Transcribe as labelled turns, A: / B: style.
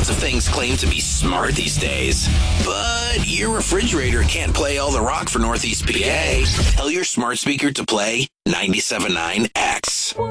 A: Lots of things claim to be smart these days. But your refrigerator can't play all the rock for Northeast PA. Tell your smart speaker to play 97.9 X.